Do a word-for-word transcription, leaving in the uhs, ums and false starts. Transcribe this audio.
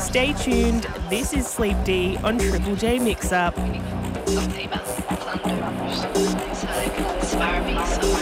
Stay tuned. This is Sleep D on Triple J Mix Up. Something about thunder or something, so they can inspire me. So